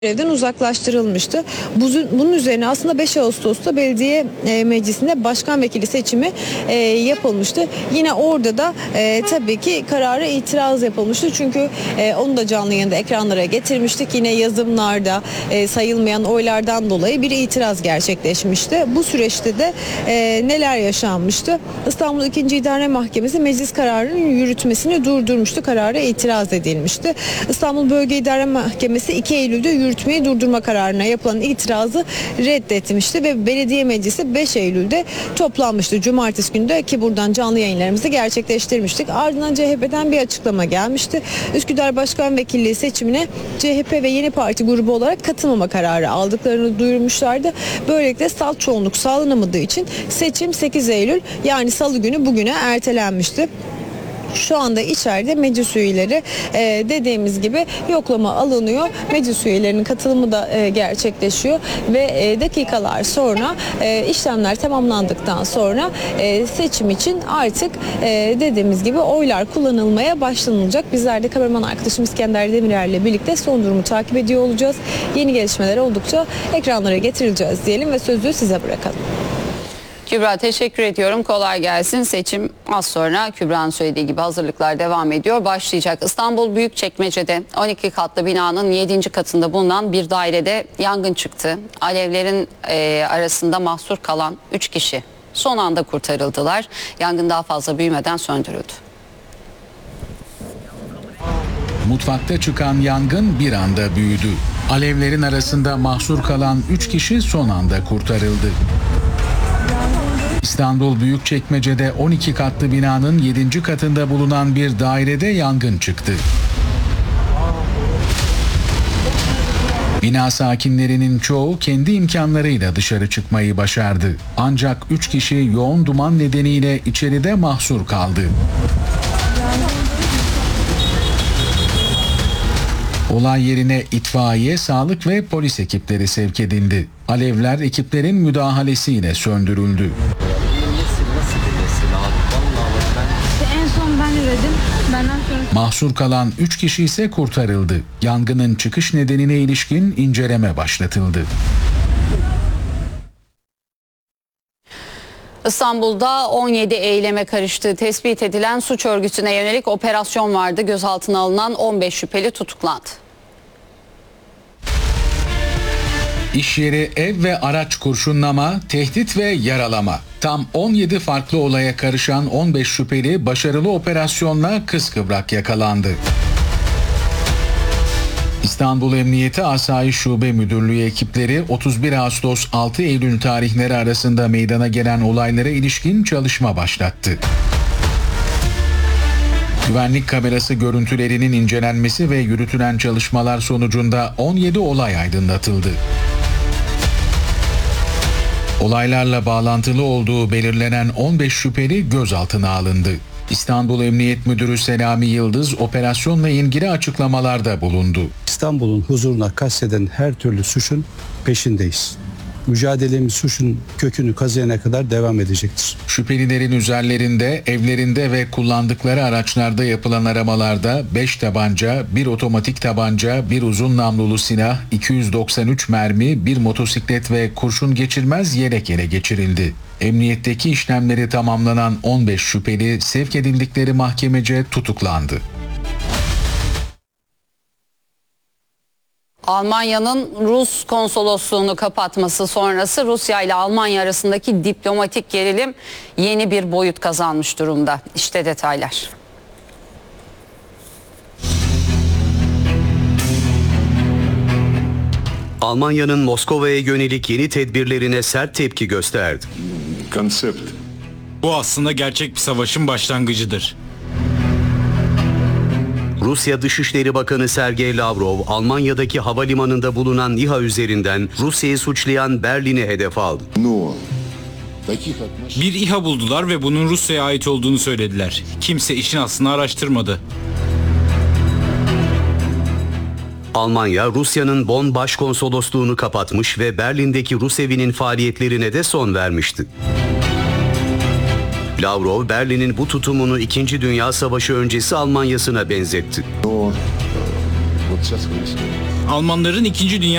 Evden uzaklaştırılmıştı. Bunun üzerine aslında 5 Ağustos'ta belediye meclisinde başkan vekili seçimi yapılmıştı. Yine orada da tabii ki karara itiraz yapılmıştı. Çünkü onu da canlı yayında ekranlara getirmiştik. Yine yazımlarda sayılmayan oylardan dolayı bir itiraz gerçekleşmişti. Bu süreçte de neler yaşanmıştı? İstanbul 2. İdare Mahkemesi meclis kararının yürütmesini durdurmuştu. Karara itiraz edilmişti. İstanbul Bölge İdare Mahkemesi 2 Eylül'de yürütmeyi durdurma kararına yapılan itirazı reddetmişti ve belediye meclisi 5 Eylül'de toplanmıştı. Cumartesi günü de ki buradan canlı yayınlarımızı gerçekleştirmiştik. Ardından CHP'den bir açıklama gelmişti. Üsküdar Başkan Vekilliği seçimine CHP ve Yeni Parti grubu olarak katılmama kararı aldıklarını duyurmuşlardı. Böylelikle salt çoğunluk sağlanamadığı için seçim 8 Eylül yani Salı günü bugüne ertelenmişti. Şu anda içeride meclis üyeleri dediğimiz gibi yoklama alınıyor. Meclis üyelerinin katılımı da gerçekleşiyor ve dakikalar sonra işlemler tamamlandıktan sonra seçim için artık dediğimiz gibi oylar kullanılmaya başlanılacak. Bizler de kameraman arkadaşım İskender Demirel ile birlikte son durumu takip ediyor olacağız. Yeni gelişmeler oldukça ekranlara getirileceğiz diyelim ve sözü size bırakalım. Kübra teşekkür ediyorum. Kolay gelsin. Seçim az sonra Kübra'nın söylediği gibi hazırlıklar devam ediyor. Başlayacak. İstanbul Büyükçekmece'de 12 katlı binanın 7. katında bulunan bir dairede yangın çıktı. Alevlerin arasında mahsur kalan 3 kişi son anda kurtarıldılar. Yangın daha fazla büyümeden söndürüldü. Mutfakta çıkan yangın bir anda büyüdü. Alevlerin arasında mahsur kalan 3 kişi son anda kurtarıldı. İstanbul Büyükçekmece'de 12 katlı binanın 7. katında bulunan bir dairede yangın çıktı. Bina sakinlerinin çoğu kendi imkanlarıyla dışarı çıkmayı başardı. Ancak 3 kişi yoğun duman nedeniyle içeride mahsur kaldı. Olay yerine itfaiye, sağlık ve polis ekipleri sevk edildi. Alevler ekiplerin müdahalesiyle söndürüldü. En son ben üredim. Benden sonra... Mahsur kalan 3 kişi ise kurtarıldı. Yangının çıkış nedenine ilişkin inceleme başlatıldı. İstanbul'da 17 eyleme karıştığı tespit edilen suç örgütüne yönelik operasyon vardı. Gözaltına alınan 15 şüpheli tutuklandı. İş yeri, ev ve araç kurşunlama, tehdit ve yaralama. Tam 17 farklı olaya karışan 15 şüpheli başarılı operasyonla kıskıvrak yakalandı. İstanbul Emniyeti Asayiş Şube Müdürlüğü ekipleri 31 Ağustos 6 Eylül tarihleri arasında meydana gelen olaylara ilişkin çalışma başlattı. Güvenlik kamerası görüntülerinin incelenmesi ve yürütülen çalışmalar sonucunda 17 olay aydınlatıldı. Olaylarla bağlantılı olduğu belirlenen 15 şüpheli gözaltına alındı. İstanbul Emniyet Müdürü Selami Yıldız operasyonla ilgili açıklamalarda bulundu. İstanbul'un huzuruna kasteden her türlü suçun peşindeyiz. Mücadelemiz suçun kökünü kazıyana kadar devam edecektir. Şüphelilerin üzerlerinde, evlerinde ve kullandıkları araçlarda yapılan aramalarda 5 tabanca, 1 otomatik tabanca, 1 uzun namlulu silah, 293 mermi, 1 motosiklet ve kurşun geçirmez yelek ele geçirildi. Emniyetteki işlemleri tamamlanan 15 şüpheli sevk edildikleri mahkemece tutuklandı. Almanya'nın Rus konsolosluğunu kapatması sonrası Rusya ile Almanya arasındaki diplomatik gerilim yeni bir boyut kazanmış durumda. İşte detaylar. Almanya'nın Moskova'ya yönelik yeni tedbirlerine sert tepki gösterdi. Bu aslında gerçek bir savaşın başlangıcıdır. Rusya Dışişleri Bakanı Sergey Lavrov, Almanya'daki havalimanında bulunan İHA üzerinden Rusya'yı suçlayan Berlin'i hedef aldı. Bir İHA buldular ve bunun Rusya'ya ait olduğunu söylediler. Kimse işin aslını araştırmadı. Almanya, Rusya'nın Bonn Başkonsolosluğunu kapatmış ve Berlin'deki Rus evinin faaliyetlerine de son vermişti. Lavrov, Berlin'in bu tutumunu 2. Dünya Savaşı öncesi Almanya'sına benzetti. Almanların 2. Dünya